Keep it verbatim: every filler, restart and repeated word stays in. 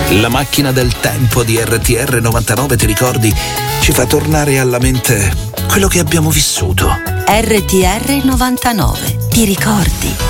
La macchina del tempo di R T R novantanove, ti ricordi? Ci fa tornare alla mente quello che abbiamo vissuto. R T R novantanove, ti ricordi?